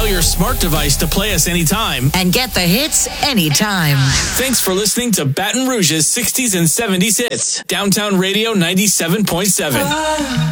your smart device to play us anytime. And get the hits anytime. Thanks for listening to Baton Rouge's 60s and 70s hits. Downtown Radio 97.7.